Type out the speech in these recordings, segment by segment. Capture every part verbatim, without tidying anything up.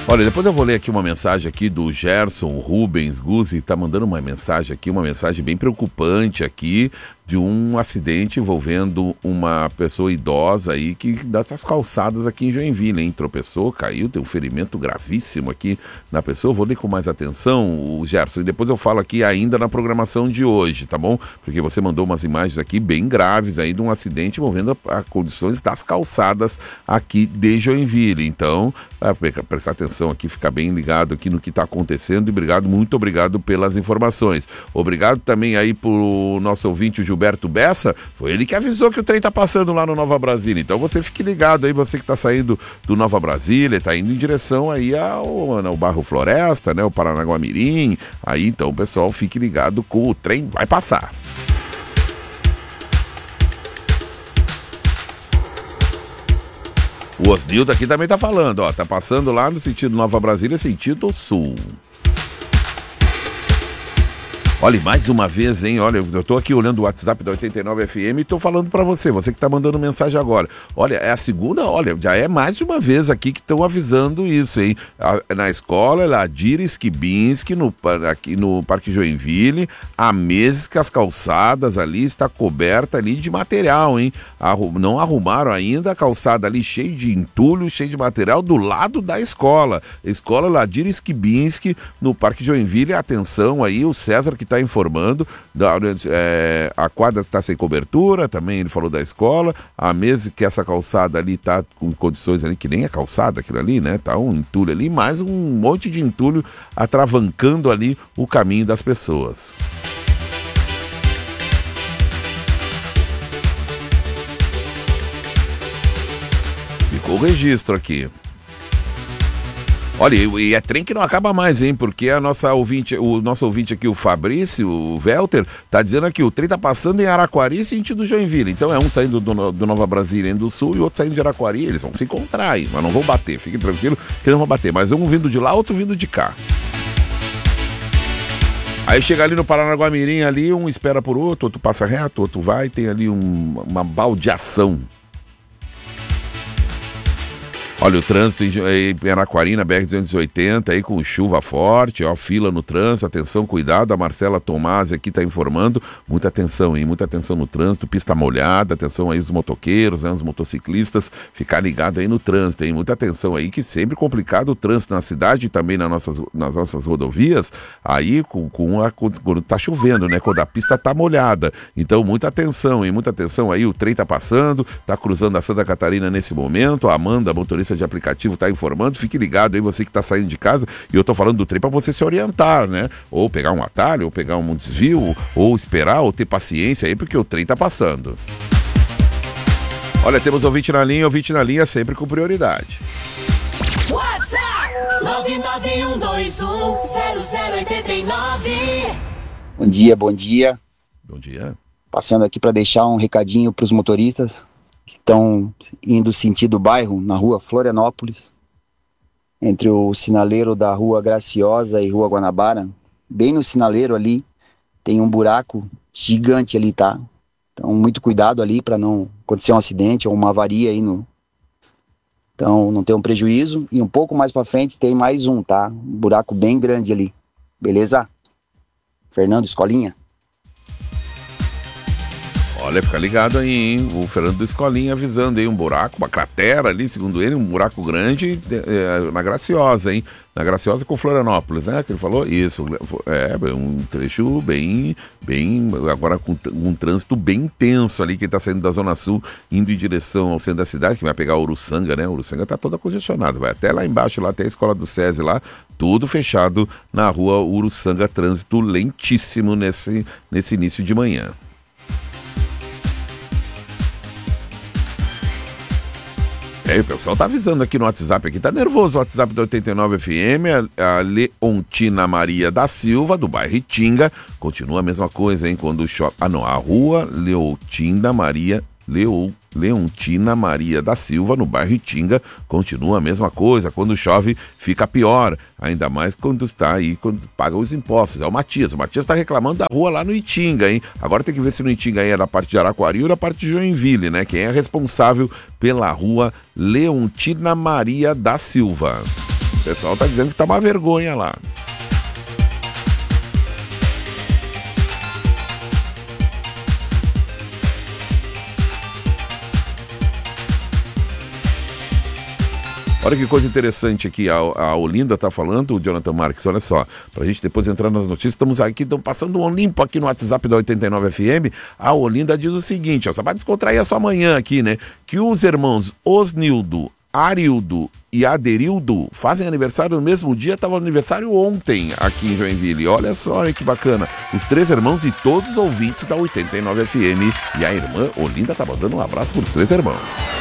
Olha, depois eu vou ler aqui uma mensagem aqui do Gerson Rubens Guzzi, tá mandando uma mensagem aqui, uma mensagem bem preocupante aqui, de um acidente envolvendo uma pessoa idosa aí que dessas calçadas aqui em Joinville, hein? Tropeçou, caiu, tem um ferimento gravíssimo aqui na pessoa. Vou ler com mais atenção, o Gerson, e depois eu falo aqui ainda na programação de hoje, tá bom? Porque você mandou umas imagens aqui bem graves aí de um acidente envolvendo a, a condições das calçadas aqui de Joinville. Então, para prestar atenção aqui, ficar bem ligado aqui no que está acontecendo, e obrigado, muito obrigado pelas informações. Obrigado também aí pro nosso ouvinte, o Gilberto Bessa, foi ele que avisou que o trem tá passando lá no Nova Brasília. Então você fique ligado aí, você que tá saindo do Nova Brasília, tá indo em direção aí ao, ao bairro Floresta, né, o Paranaguamirim. Aí então, pessoal, fique ligado com o trem vai passar. O Osnildo aqui também tá falando, ó, tá passando lá no sentido Nova Brasília, sentido sul. Olha, mais uma vez, hein, olha, eu tô aqui olhando o WhatsApp da oitenta e nove F M e tô falando pra você, você que tá mandando mensagem agora. Olha, é a segunda, olha, já é mais de uma vez aqui que estão avisando isso, hein. A, na escola, Ladira Skibinski, no, aqui no Parque Joinville, há meses que as calçadas ali está coberta ali de material, hein. Arrum, não arrumaram ainda a calçada ali cheia de entulho, cheia de material do lado da escola. Escola Ladira Skibinski, no Parque Joinville, atenção aí, o César que está informando, da, é, a quadra está sem cobertura, também ele falou da escola, há meses que essa calçada ali está com condições ali, que nem é calçada aquilo ali, né, tá um entulho ali, mais um monte de entulho atravancando ali o caminho das pessoas. Ficou o registro aqui. Olha, e é trem que não acaba mais, hein? Porque a nossa ouvinte, o nosso ouvinte aqui, o Fabrício, o Welter, tá dizendo aqui, o trem tá passando em Araquari, sentido Joinville. Então é um saindo do, do Nova Brasília, do sul, e o outro saindo de Araquari. Eles vão se encontrar aí, mas não vão bater. Fiquem tranquilos que não vão bater. Mas um vindo de lá, outro vindo de cá. Aí chega ali no Paranaguamirim, ali, um espera por outro, outro passa reto, outro vai, tem ali um, uma baldeação. Olha, o trânsito em Araquari, na B R duzentos e oitenta, aí com chuva forte, ó, fila no trânsito, atenção, cuidado, a Marcela Tomasi aqui tá informando, muita atenção, hein, muita atenção no trânsito, pista molhada, atenção aí os motoqueiros, né, os motociclistas, ficar ligado aí no trânsito, hein, muita atenção aí, que sempre complicado o trânsito na cidade e também nas nossas, nas nossas rodovias, aí com, com a, quando tá chovendo, né, quando a pista tá molhada, então muita atenção, hein, muita atenção aí, o trem tá passando, tá cruzando a Santa Catarina nesse momento, a Amanda, motorista de aplicativo, está informando, fique ligado aí, você que está saindo de casa, e eu estou falando do trem para você se orientar, né? Ou pegar um atalho, ou pegar um desvio, ou esperar, ou ter paciência aí, porque o trem está passando. Olha, temos ouvinte na linha, ouvinte na linha sempre com prioridade. WhatsApp nove nove um dois um zero zero oito nove. Bom dia, bom dia. Bom dia. Passando aqui para deixar um recadinho para os motoristas estão indo sentido bairro, na rua Florianópolis, entre o sinaleiro da rua Graciosa e rua Guanabara. Bem no sinaleiro ali, tem um buraco gigante ali, tá? Então, muito cuidado ali para não acontecer um acidente ou uma avaria aí no... Então, não ter um prejuízo. E um pouco mais para frente tem mais um, tá? Um buraco bem grande ali. Beleza? Fernando, escolinha? Olha, fica ligado aí, hein? O Fernando do Escolinha avisando aí um buraco, uma cratera ali, segundo ele, um buraco grande é, na Graciosa, hein? Na Graciosa com Florianópolis, né? Que ele falou isso. É, um trecho bem, bem, agora com um trânsito bem intenso ali, que tá saindo da Zona Sul, indo em direção ao centro da cidade, que vai pegar a Uruçanga, né? A Uruçanga tá toda congestionada, vai até lá embaixo, lá até a Escola do SESI lá, tudo fechado na rua Uruçanga, trânsito lentíssimo nesse, nesse início de manhã. É, o pessoal tá avisando aqui no WhatsApp, aqui tá nervoso o WhatsApp da oitenta e nove F M, a, a Leontina Maria da Silva, do bairro Itinga, continua a mesma coisa, hein, quando chove, ah não, a rua Leontina Maria, Leo, Leontina Maria da Silva, no bairro Itinga, continua a mesma coisa, quando chove fica pior, ainda mais quando está aí, quando paga os impostos, é o Matias, o Matias está reclamando da rua lá no Itinga, hein, agora tem que ver se no Itinga aí é na parte de Araquari ou na parte de Joinville, né, quem é responsável pela rua Leontina Maria da Silva. pessoal tá dizendo que tá uma vergonha lá. Olha que coisa interessante aqui, a, a Olinda está falando, o Jonathan Marques, olha só, para a gente depois entrar nas notícias, estamos aqui, estamos passando um limpo aqui no WhatsApp da oitenta e nove F M, a Olinda diz o seguinte, ó, só vai descontrair a sua manhã aqui, né, que os irmãos Osnildo, Arildo e Aderildo fazem aniversário no mesmo dia, estava no aniversário ontem aqui em Joinville, olha só que bacana, os três irmãos e todos os ouvintes da oitenta e nove F M, e a irmã Olinda está mandando um abraço para os três irmãos.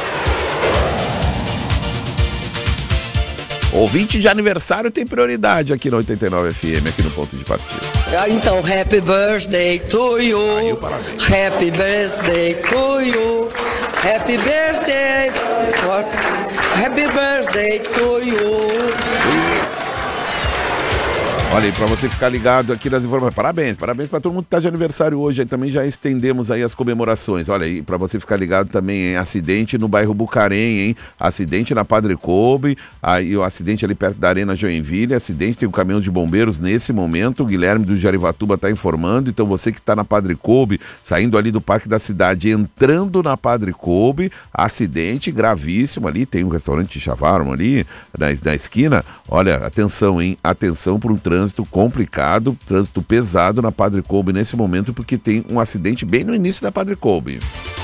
Ouvinte de aniversário tem prioridade aqui na oitenta e nove F M, aqui no ponto de partida. Ah, então, happy birthday to you. Aí, parabéns. Happy birthday to you. Happy birthday. What? Happy birthday to you. Olha aí, pra você ficar ligado aqui nas informações, parabéns, parabéns pra todo mundo que tá de aniversário hoje, aí também já estendemos aí as comemorações, olha aí, pra você ficar ligado também, hein, acidente no bairro Bucarém, hein, acidente na Padre Coube, aí o acidente ali perto da Arena Joinville, acidente, tem um caminhão de bombeiros nesse momento, o Guilherme do Jarivatuba tá informando, então você que tá na Padre Coube, saindo ali do Parque da Cidade, entrando na Padre Coube, acidente gravíssimo ali, tem um restaurante de shawarma ali, na, na esquina, olha, atenção, hein, atenção para um trânsito Trânsito complicado, trânsito pesado na Padre Coube nesse momento, porque tem um acidente bem no início da Padre Coube.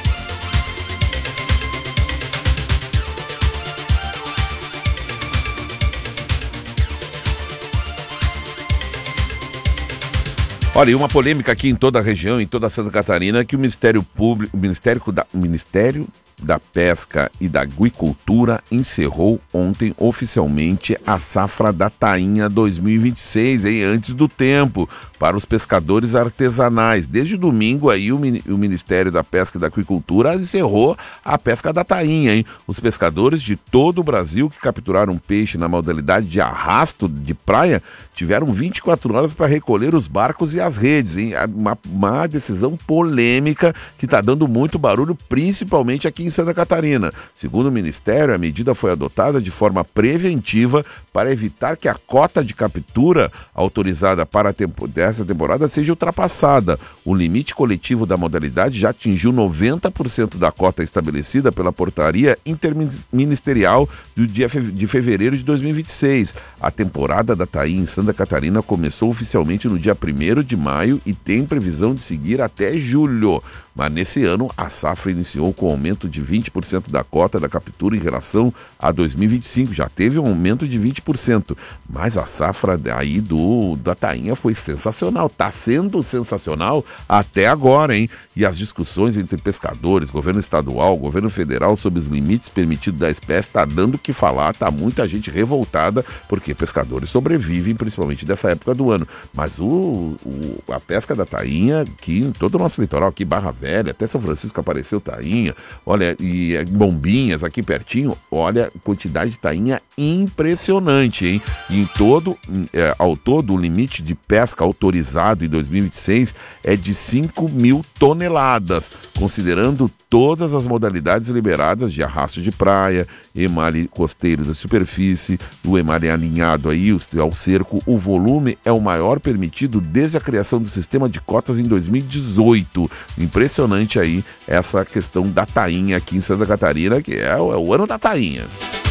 Olha, e uma polêmica aqui em toda a região, em toda Santa Catarina, que o Ministério Público, o Ministério da, o Ministério da Pesca e da Aquicultura encerrou ontem oficialmente a safra da tainha dois mil e vinte e seis, hein, antes do tempo, para os pescadores artesanais. Desde domingo aí o, o Ministério da Pesca e da Aquicultura encerrou a pesca da tainha, hein? Os pescadores de todo o Brasil que capturaram peixe na modalidade de arrasto de praia tiveram vinte e quatro horas para recolher os barcos e as redes, hein? Uma, uma decisão polêmica que está dando muito barulho, principalmente aqui em Santa Catarina. Segundo o Ministério, a medida foi adotada de forma preventiva para evitar que a cota de captura autorizada para a tempo, dessa temporada seja ultrapassada. O limite coletivo da modalidade já atingiu noventa por cento da cota estabelecida pela portaria interministerial do dia de fevereiro de dois mil e vinte e seis. A temporada da tainha em Santa Catarina começou oficialmente no dia primeiro de maio e tem previsão de seguir até julho. Mas nesse ano, a safra iniciou com aumento de vinte por cento da cota da captura em relação a dois mil e vinte e cinco. Já teve um aumento de vinte por cento. Mas a safra aí do, da tainha foi sensacional. Está sendo sensacional até agora, hein? E as discussões entre pescadores, governo estadual, governo federal sobre os limites permitidos da espécie está dando o que falar. Está muita gente revoltada porque pescadores sobrevivem, principalmente dessa época do ano. Mas o, o, a pesca da tainha, aqui em todo o nosso litoral, aqui Barra Velha, até São Francisco apareceu tainha, olha, e Bombinhas aqui pertinho, olha, quantidade de tainha impressionante, hein? E em todo, é, ao todo, o limite de pesca autorizado em dois mil e vinte e seis é de cinco mil toneladas, considerando todas as modalidades liberadas de arrasto de praia, emalhe costeiro da superfície, o emalhe alinhado aí ao cerco. O volume é o maior permitido desde a criação do sistema de cotas em dois mil e dezoito. Impressionante aí essa questão da tainha aqui em Santa Catarina, que é o, é o ano da tainha.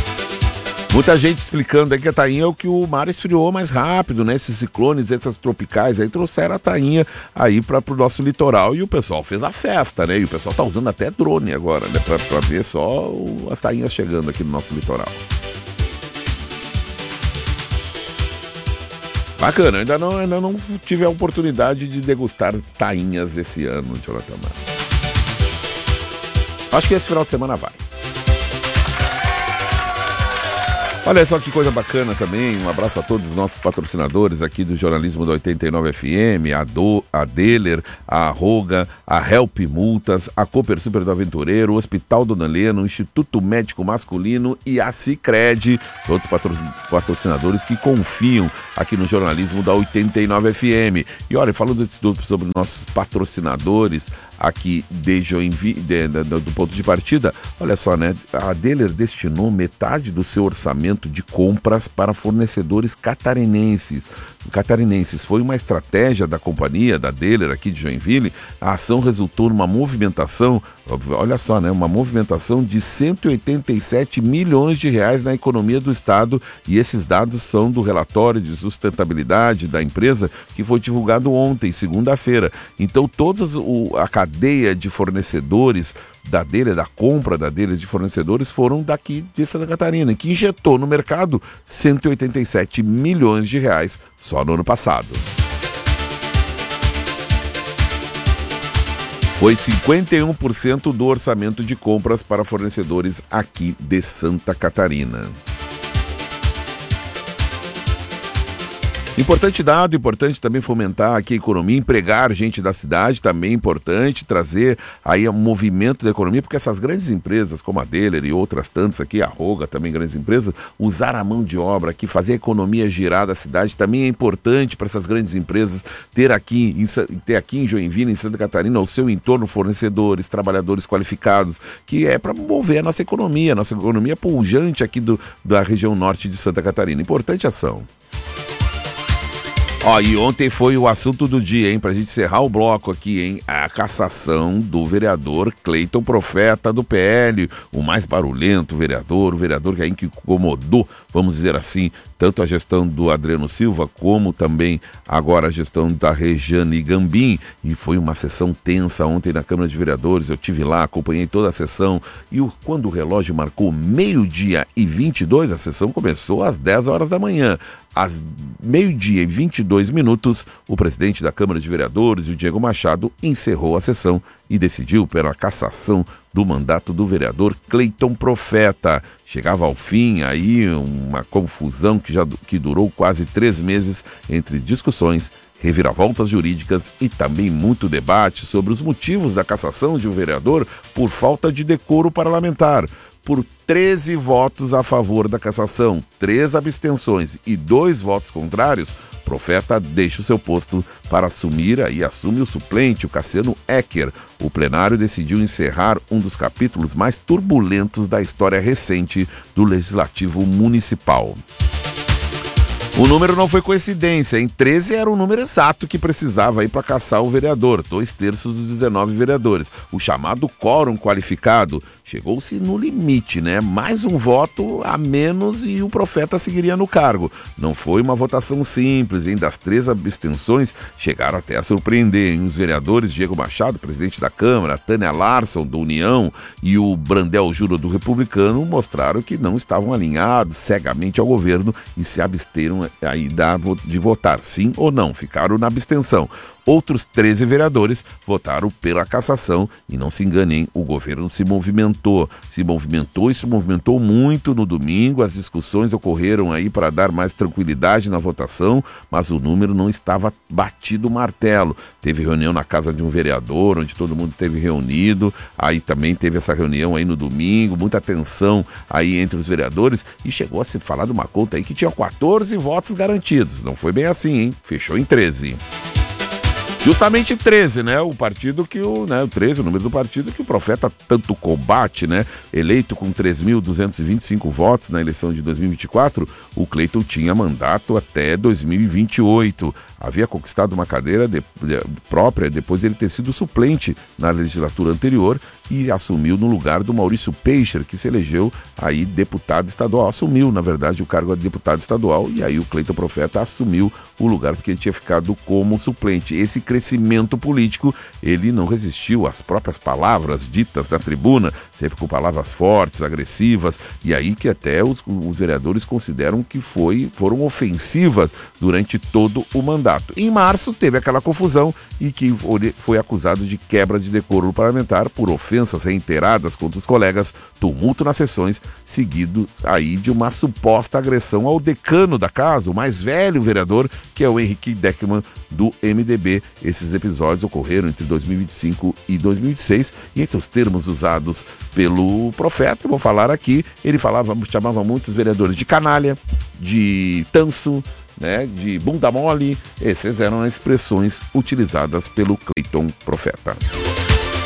Muita gente explicando aí que a tainha é o que o mar esfriou mais rápido, né? Esses ciclones, essas tropicais aí trouxeram a tainha aí para o nosso litoral e o pessoal fez a festa, né? E o pessoal tá usando até drone agora, né? Para ver só o, as tainhas chegando aqui no nosso litoral. Bacana, ainda não, ainda não tive a oportunidade de degustar tainhas esse ano, Jonathan. Acho que esse final de semana vai. Olha só que coisa bacana também, um abraço a todos os nossos patrocinadores aqui do jornalismo da oitenta e nove F M, a, do, a Deller, a Arroga, a Help Multas, a Cooper Super do Aventureiro, o Hospital Dona Helena, o Instituto Médico Masculino e a Sicredi, todos os patrocinadores que confiam aqui no jornalismo da oitenta e nove F M. E olha, falando sobre nossos patrocinadores, aqui de Joinville, de, de, do ponto de partida, olha só, né? A Deller destinou metade do seu orçamento de compras para fornecedores catarinenses. Catarinenses. Foi uma estratégia da companhia, da Deller aqui de Joinville. A ação resultou numa movimentação, olha só, né? Uma movimentação de cento e oitenta e sete milhões de reais na economia do estado, e esses dados são do relatório de sustentabilidade da empresa que foi divulgado ontem, segunda-feira. Então, toda a cadeia de fornecedores da Deller, da compra da Deller de fornecedores, foram daqui de Santa Catarina, que injetou no mercado cento e oitenta e sete milhões de reais só no ano passado. Foi cinquenta e um por cento do orçamento de compras para fornecedores aqui de Santa Catarina. Importante dado, importante também fomentar aqui a economia, empregar gente da cidade, também importante trazer aí um movimento da economia, porque essas grandes empresas como a Deller e outras tantas aqui, a Roga também grandes empresas, usar a mão de obra aqui, fazer a economia girar da cidade, também é importante para essas grandes empresas ter aqui, em, ter aqui em Joinville, em Santa Catarina, ao seu entorno fornecedores, trabalhadores qualificados, que é para mover a nossa economia, a nossa economia pujante aqui do, da região norte de Santa Catarina. Importante ação. Ó, e ontem foi o assunto do dia, hein? Pra gente encerrar o bloco aqui, hein? A cassação do vereador Cleiton Profeta do P L, o mais barulhento vereador, o vereador que aí que incomodou, vamos dizer assim, tanto a gestão do Adriano Silva, como também agora a gestão da Rejane Gambim. E foi uma sessão tensa ontem na Câmara de Vereadores, eu estive lá, acompanhei toda a sessão, e o, quando o relógio marcou meio-dia e vinte e dois, a sessão começou às dez horas da manhã. Às meio-dia e vinte e dois minutos, o presidente da Câmara de Vereadores, o Diego Machado, encerrou a sessão e decidiu pela cassação do mandato do vereador Cleiton Profeta. Chegava ao fim aí uma confusão que já que durou quase três meses entre discussões, reviravoltas jurídicas e também muito debate sobre os motivos da cassação de um vereador por falta de decoro parlamentar. Por treze votos a favor da cassação, três abstenções e dois votos contrários, Profeta deixa o seu posto para assumir, aí assume o suplente, o Cassiano Ecker. O plenário decidiu encerrar um dos capítulos mais turbulentos da história recente do Legislativo Municipal. O número não foi coincidência, em treze era o número exato que precisava aí para cassar o vereador, dois terços dos dezenove vereadores. O chamado quórum qualificado chegou-se no limite, né? Mais um voto a menos e o Profeta seguiria no cargo. Não foi uma votação simples, hein? Das três abstenções chegaram até a surpreender, hein? Os vereadores Diego Machado, presidente da Câmara, Tânia Larson, do União, e o Brandel Júnior, do Republicano, mostraram que não estavam alinhados cegamente ao governo e se absteram aí de votar sim ou não, ficaram na abstenção. Outros treze vereadores votaram pela cassação e não se enganem, o governo se movimentou, se movimentou e se movimentou muito no domingo. As discussões ocorreram aí para dar mais tranquilidade na votação, mas o número não estava batido o martelo. Teve reunião na casa de um vereador, onde todo mundo esteve reunido, aí também teve essa reunião aí no domingo, muita tensão aí entre os vereadores e chegou a se falar de uma conta aí que tinha quatorze votos garantidos. Não foi bem assim, hein? Fechou em treze. Justamente treze, né? O partido que o, né, o treze, o número do partido que o Profeta tanto combate, né? Eleito com três mil duzentos e vinte e cinco votos na eleição de dois mil e vinte e quatro, o Cleiton tinha mandato até dois mil e vinte e oito. Havia conquistado uma cadeira de, de, própria depois de ele ter sido suplente na legislatura anterior e assumiu no lugar do Maurício Peixer, que se elegeu aí deputado estadual. Assumiu, na verdade, o cargo de deputado estadual e aí o Cleiton Profeta assumiu o lugar porque ele tinha ficado como suplente. Esse crescimento político, ele não resistiu às próprias palavras ditas na tribuna, sempre com palavras fortes, agressivas, e aí que até os, os vereadores consideram que foi, foram ofensivas durante todo o mandato. Em março teve aquela confusão e que foi acusado de quebra de decoro parlamentar por ofensas reiteradas contra os colegas, tumulto nas sessões, seguido aí de uma suposta agressão ao decano da casa, o mais velho vereador, que é o Henrique Deckman, do M D B. Esses episódios ocorreram entre dois mil e vinte e cinco e dois mil e vinte e seis, e entre os termos usados pelo Profeta, vou falar aqui, ele falava, chamava muitos vereadores de canalha, de tanso, né, de bunda mole. Essas eram as expressões utilizadas pelo Cleiton Profeta.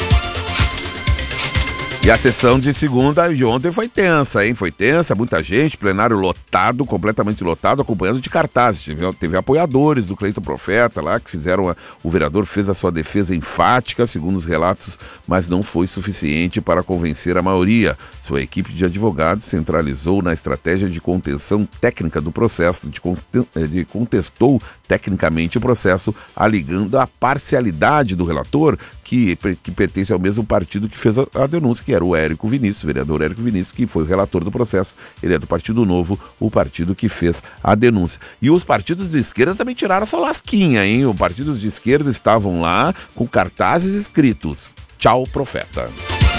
E a sessão de segunda e ontem foi tensa, hein? Foi tensa, muita gente, plenário lotado, completamente lotado, acompanhando de cartazes. Teve, teve apoiadores do Cleiton Profeta lá, que fizeram, a, o vereador fez a sua defesa enfática, segundo os relatos, mas não foi suficiente para convencer a maioria. Sua equipe de advogados centralizou na estratégia de contenção técnica do processo, de, de contestou tecnicamente o processo, alegando a parcialidade do relator, que, que pertence ao mesmo partido que fez a, a denúncia, que era o Érico Vinícius, o vereador Érico Vinícius, que foi o relator do processo. Ele é do Partido Novo, o partido que fez a denúncia. E os partidos de esquerda também tiraram essa lasquinha, hein? Os partidos de esquerda estavam lá com cartazes escritos: tchau, Profeta.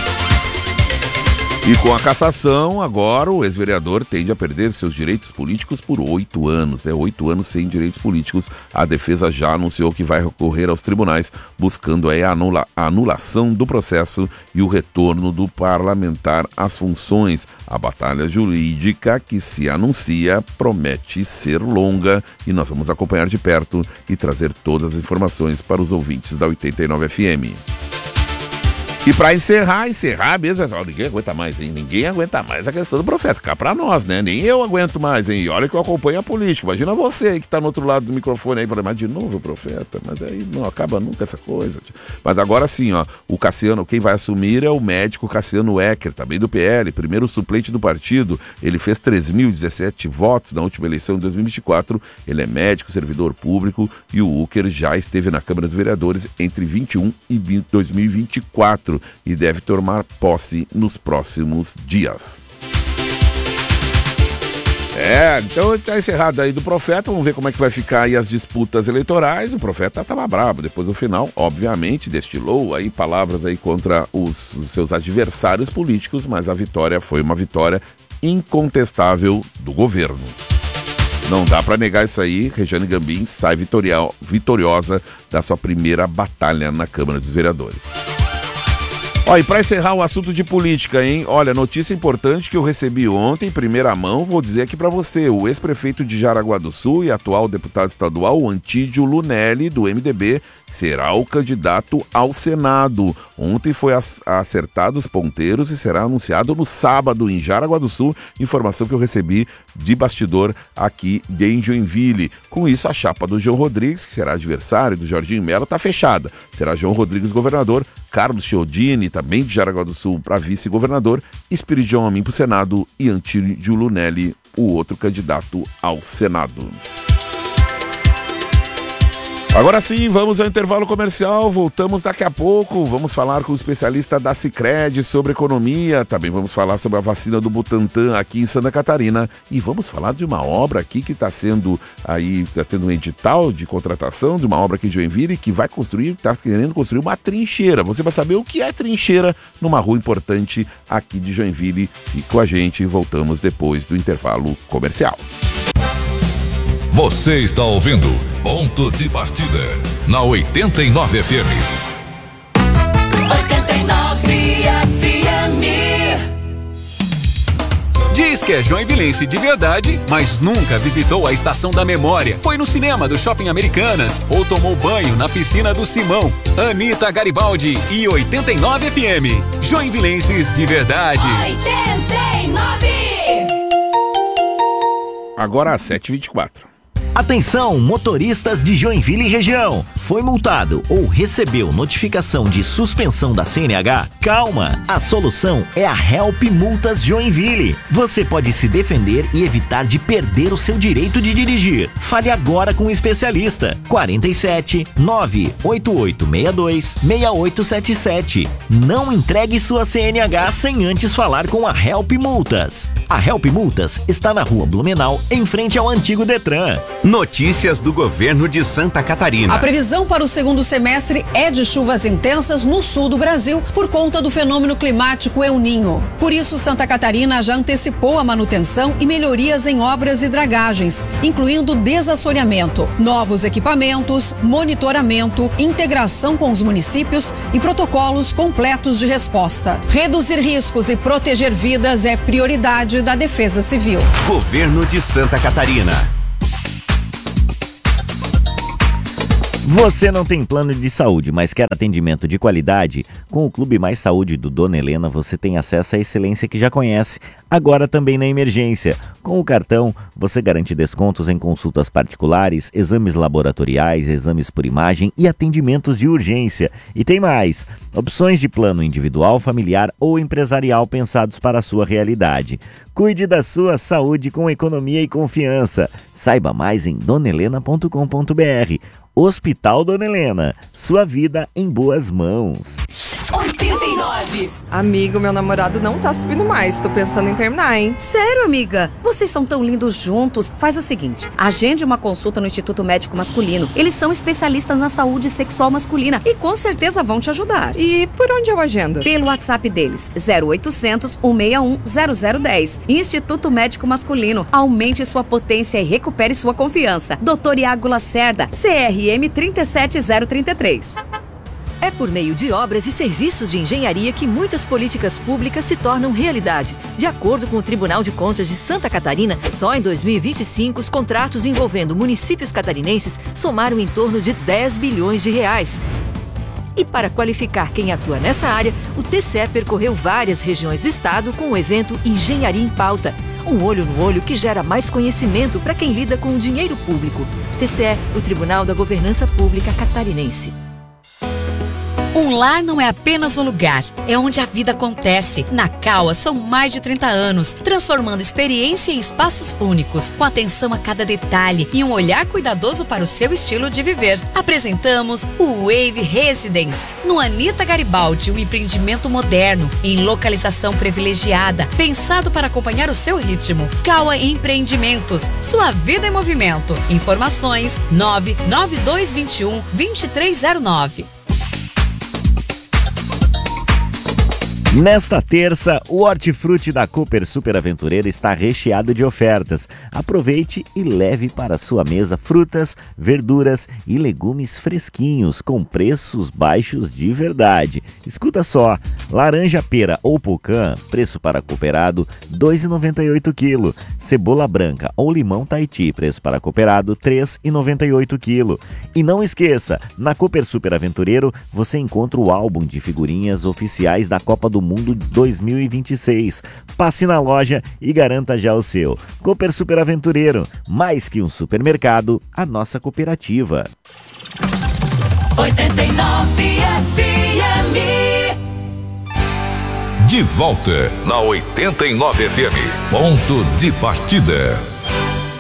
E com a cassação, agora o ex-vereador tende a perder seus direitos políticos por oito anos. É oito anos sem direitos políticos. A defesa já anunciou que vai recorrer aos tribunais, buscando aí a, anula- a anulação do processo e o retorno do parlamentar às funções. A batalha jurídica que se anuncia promete ser longa e nós vamos acompanhar de perto e trazer todas as informações para os ouvintes da oitenta e nove F M. E para encerrar, encerrar mesmo, ninguém aguenta mais, hein? Ninguém aguenta mais a questão do Profeta. Cá pra nós, né? Nem eu aguento mais, hein? E olha que eu acompanho a política. Imagina você aí que tá no outro lado do microfone aí, falando, mas de novo o Profeta? Mas aí não acaba nunca essa coisa. Mas agora sim, ó, o Cassiano, quem vai assumir é o médico Cassiano Ecker, também do P L, primeiro suplente do partido. Ele fez três mil e dezessete votos na última eleição de dois mil e vinte e quatro. Ele é médico, servidor público e o Ucker já esteve na Câmara dos Vereadores entre vinte e um e dois mil e vinte e quatro. E deve tomar posse nos próximos dias. É, então está encerrado aí do Profeta, vamos ver como é que vai ficar aí as disputas eleitorais. O Profeta estava bravo, depois no final, obviamente, destilou aí palavras aí contra os, os seus adversários políticos, mas a vitória foi uma vitória incontestável do governo. Não dá para negar isso aí, Regiane Gambim sai vitorial, vitoriosa da sua primeira batalha na Câmara dos Vereadores. Ó, e para encerrar o assunto de política, hein? Olha, notícia importante que eu recebi ontem, em primeira mão, vou dizer aqui para você. O ex-prefeito de Jaraguá do Sul e atual deputado estadual, Antídio Lunelli, do M D B, será o candidato ao Senado. Ontem foi acertado os ponteiros e será anunciado no sábado em Jaraguá do Sul, informação que eu recebi de bastidor aqui em Joinville. Com isso, a chapa do João Rodrigues, que será adversário do Jorginho Melo, está fechada. Será João Rodrigues governador, Carlos Chiodini, também de Jaraguá do Sul, para vice-governador, Espiridion Amin para o Senado e Antídio Lunelli, o outro candidato ao Senado. Agora sim, vamos ao intervalo comercial, voltamos daqui a pouco, vamos falar com o especialista da Sicredi sobre economia, também vamos falar sobre a vacina do Butantan aqui em Santa Catarina e vamos falar de uma obra aqui que está sendo aí, está tendo um edital de contratação de uma obra aqui de Joinville que vai construir, está querendo construir uma trincheira. Você vai saber o que é trincheira numa rua importante aqui de Joinville. Fique com a gente e voltamos depois do intervalo comercial. Você está ouvindo Ponto de Partida na oitenta e nove F M. oitenta e nove F M. Diz que é joinvilense de verdade, mas nunca visitou a Estação da Memória. Foi no cinema do Shopping Americanas ou tomou banho na piscina do Simão. Anitta Garibaldi e oitenta e nove F M. Joinvilenses de verdade. oitenta e nove. Agora às sete e vinte e quatro. Atenção, motoristas de Joinville e região. Foi multado ou recebeu notificação de suspensão da C N H? Calma, a solução é a Help Multas Joinville. Você pode se defender e evitar de perder o seu direito de dirigir. Fale agora com o especialista. quarenta e sete, nove oito oito seis dois, seis oito sete sete. Não entregue sua C N H sem antes falar com a Help Multas. A Help Multas está na Rua Blumenau, em frente ao antigo Detran. Notícias do governo de Santa Catarina. A previsão para o segundo semestre é de chuvas intensas no sul do Brasil por conta do fenômeno climático El Niño. Por isso, Santa Catarina já antecipou a manutenção e melhorias em obras e dragagens, incluindo desassoreamento, novos equipamentos, monitoramento, integração com os municípios e protocolos completos de resposta. Reduzir riscos e proteger vidas é prioridade da Defesa Civil. Governo de Santa Catarina. Você não tem plano de saúde, mas quer atendimento de qualidade? Com o Clube Mais Saúde do Dona Helena, você tem acesso à excelência que já conhece, agora também na emergência. Com o cartão, você garante descontos em consultas particulares, exames laboratoriais, exames por imagem e atendimentos de urgência. E tem mais! Opções de plano individual, familiar ou empresarial pensados para a sua realidade. Cuide da sua saúde com economia e confiança. Saiba mais em dona helena ponto com ponto b r. Hospital Dona Helena, sua vida em boas mãos. oitenta e nove. Amigo, meu namorado não tá subindo mais, tô pensando em terminar, hein? Sério, amiga? Vocês são tão lindos juntos. Faz o seguinte, agende uma consulta no Instituto Médico Masculino. Eles são especialistas na saúde sexual masculina e com certeza vão te ajudar. E por onde eu agendo? Pelo WhatsApp deles, zero oitocentos, cento e sessenta e um, zero zero um zero. Instituto Médico Masculino. Aumente sua potência e recupere sua confiança. doutor Iago Lacerda, C R M trinta e sete zero trinta e três. É por meio de obras e serviços de engenharia que muitas políticas públicas se tornam realidade. De acordo com o Tribunal de Contas de Santa Catarina, só em dois mil e vinte e cinco os contratos envolvendo municípios catarinenses somaram em torno de dez bilhões de reais. E para qualificar quem atua nessa área, o T C E percorreu várias regiões do estado com o evento Engenharia em Pauta. Um olho no olho que gera mais conhecimento para quem lida com o dinheiro público. T C E, o Tribunal da Governança Pública Catarinense. Um lar não é apenas um lugar, é onde a vida acontece. Na Caua são mais de trinta anos, transformando experiência em espaços únicos, com atenção a cada detalhe e um olhar cuidadoso para o seu estilo de viver. Apresentamos o Wave Residence, no Anita Garibaldi, um empreendimento moderno, em localização privilegiada, pensado para acompanhar o seu ritmo. Caua Empreendimentos, sua vida em movimento. Informações nove nove dois dois um, dois três zero nove. Nesta terça, o Hortifruti da Cooper Super Aventureiro está recheado de ofertas. Aproveite e leve para sua mesa frutas, verduras e legumes fresquinhos com preços baixos de verdade. Escuta só, laranja pera ou pocã, preço para cooperado dois reais e noventa e oito quilo. Cebola branca ou limão Tahiti, preço para cooperado três reais e noventa e oito quilo. E não esqueça, na Cooper Super Aventureiro você encontra o álbum de figurinhas oficiais da Copa do Mundo dois mil e vinte e seis. Passe na loja e garanta já o seu. Cooper Super Aventureiro, mais que um supermercado, a nossa cooperativa. oitenta e nove F M. De volta na oitenta e nove F M. Ponto de partida.